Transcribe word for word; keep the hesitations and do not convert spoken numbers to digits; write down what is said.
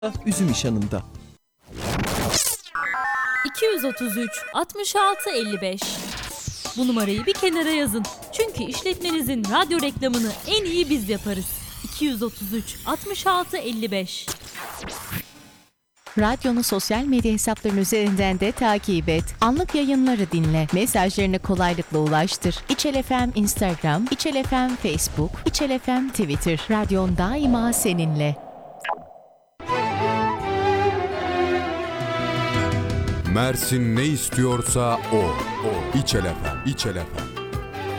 Üzüm İş Hanı'nda. iki yüz otuz üç altmış altı elli beş. Bu numarayı bir kenara yazın. Çünkü işletmenizin radyo reklamını en iyi biz yaparız. iki yüz otuz üç altmış altı elli beş. Radyonu sosyal medya hesapları üzerinden de takip et. Anlık yayınları dinle. Mesajlarını kolaylıkla ulaştır. İçel F M Instagram, İçel F M Facebook, İçel F M Twitter. Radyon daima seninle. Mersin ne istiyorsa o. o. İçel F M, İçel F M.